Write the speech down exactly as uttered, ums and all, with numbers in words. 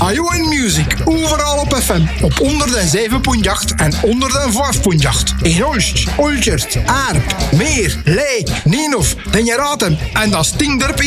Iowa Music, overal op F M. Op honderdzeven komma acht en honderdvijf komma acht. In Hulst, Olchert, Aarp, Meer, Leek, Nienhof, Den je raadt hem. En dat stinkt er